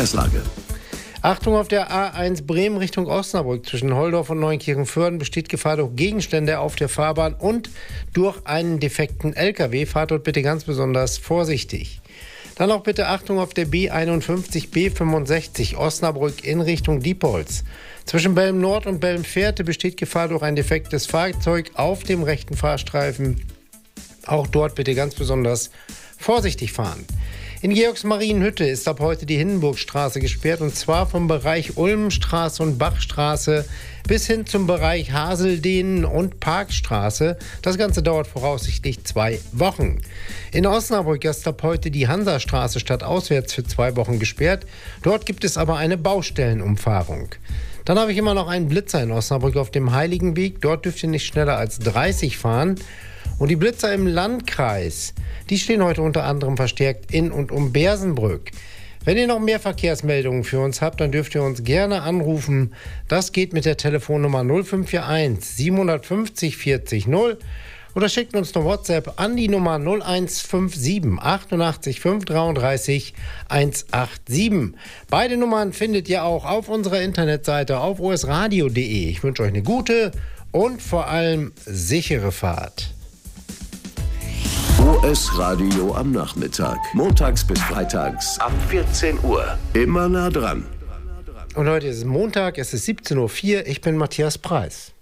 Verkehrslage. Achtung, auf der A1 Bremen Richtung Osnabrück zwischen Holdorf und Neunkirchen-Föhrden besteht Gefahr durch Gegenstände auf der Fahrbahn und durch einen defekten LKW. Fahrt dort bitte ganz besonders vorsichtig. Dann auch bitte Achtung auf der B51 B65 Osnabrück in Richtung Diepholz. Zwischen Belm Nord und Belm Fährte besteht Gefahr durch ein defektes Fahrzeug auf dem rechten Fahrstreifen. Auch dort bitte ganz besonders vorsichtig fahren. In Georgsmarienhütte ist ab heute die Hindenburgstraße gesperrt, und zwar vom Bereich Ulmenstraße und Bachstraße bis hin zum Bereich Haseldehnen und Parkstraße. Das Ganze dauert voraussichtlich 2 Wochen. In Osnabrück ist ab heute die Hansastraße stadtauswärts für 2 Wochen gesperrt. Dort gibt es aber eine Baustellenumfahrung. Dann habe ich immer noch einen Blitzer in Osnabrück auf dem Heiligenweg. Dort dürft ihr nicht schneller als 30 fahren. Und die Blitzer im Landkreis, die stehen heute unter anderem verstärkt in und um Bersenbrück. Wenn ihr noch mehr Verkehrsmeldungen für uns habt, dann dürft ihr uns gerne anrufen. Das geht mit der Telefonnummer 0541 750 40 0 oder schickt uns eine WhatsApp an die Nummer 0157 88 533 187. Beide Nummern findet ihr auch auf unserer Internetseite auf osradio.de. Ich wünsche euch eine gute und vor allem sichere Fahrt. OS Radio am Nachmittag. Montags bis freitags ab 14 Uhr. Immer nah dran. Und heute ist Montag, es ist 17:04 Uhr. Ich bin Matthias Preis.